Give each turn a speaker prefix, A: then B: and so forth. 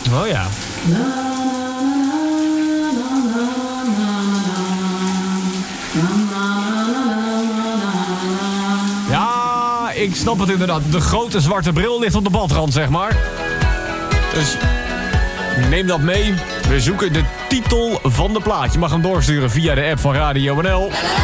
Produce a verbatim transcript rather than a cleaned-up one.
A: Oh ja. Ja, ik snap het inderdaad. De grote zwarte bril ligt op de badrand, zeg maar. Dus neem dat mee. We zoeken de titel van de plaat. Je mag hem doorsturen via de app van Radio N L.